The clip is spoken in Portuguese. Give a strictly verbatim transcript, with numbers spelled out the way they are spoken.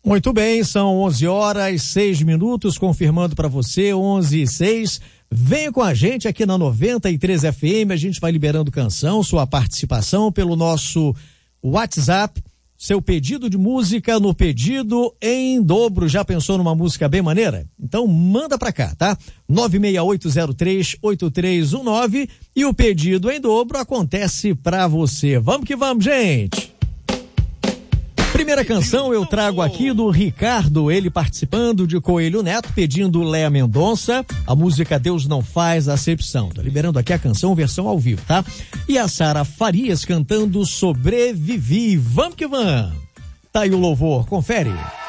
Muito bem, são onze horas, seis minutos, confirmando para você, onze e seis. Venha com a gente aqui na noventa e três F M, a gente vai liberando canção, sua participação pelo nosso WhatsApp, seu pedido de música no pedido em dobro. Já pensou numa música bem maneira? Então manda pra cá, tá? nove seis oito zero três oito três um nove e o pedido em dobro acontece pra você. Vamos que vamos, gente! Primeira canção eu trago aqui do Ricardo, ele participando de Coelho Neto, pedindo Léa Mendonça, a música Deus Não Faz Acepção. Tô liberando aqui a canção, versão ao vivo, tá? E a Sara Farias cantando Sobrevivi. Vamos que vamos! Tá aí o louvor, confere.